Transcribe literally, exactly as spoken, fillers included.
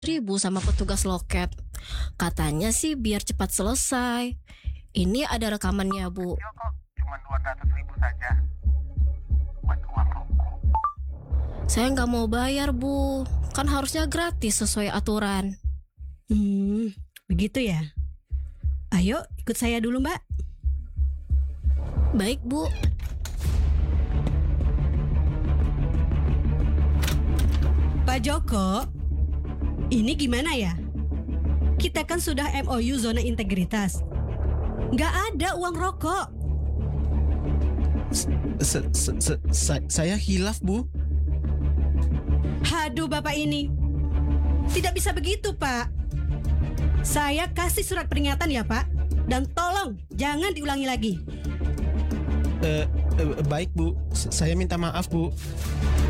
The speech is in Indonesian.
ribu sama petugas loket. Katanya sih biar cepat selesai. Ini ada rekamannya, Bu. Kecil kok, cuma dua ratus ribu saja. Buat uang rokok. Saya nggak mau bayar, Bu. Kan harusnya gratis sesuai aturan. Hmm, begitu ya. Ayo, ikut saya dulu, Mbak. Baik, Bu. Pak Joko, ini gimana ya? Kita kan sudah M O U zona integritas. Nggak ada uang rokok. Se- se- se- sa- saya hilaf, Bu. Haduh, Bapak ini. Tidak bisa begitu, Pak. Saya kasih surat peringatan ya, Pak. Dan tolong, jangan diulangi lagi. Eh, eh, baik, Bu. S- saya minta maaf, Bu.